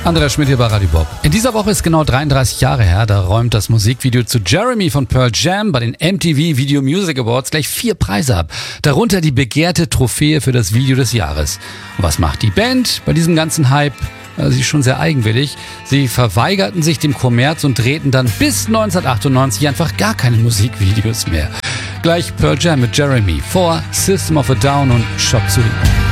Andreas Schmidt hier bei Radio Bob. In dieser Woche ist genau 33 Jahre her, da räumt das Musikvideo zu Jeremy von Pearl Jam bei den MTV Video Music Awards gleich 4 Preise ab. Darunter die begehrte Trophäe für das Video des Jahres. Und was macht die Band bei diesem ganzen Hype? Sie ist schon sehr eigenwillig. Sie verweigerten sich dem Kommerz und drehten dann bis 1998 einfach gar keine Musikvideos mehr. Gleich Pearl Jam mit Jeremy vor System of a Down und Shop Suite.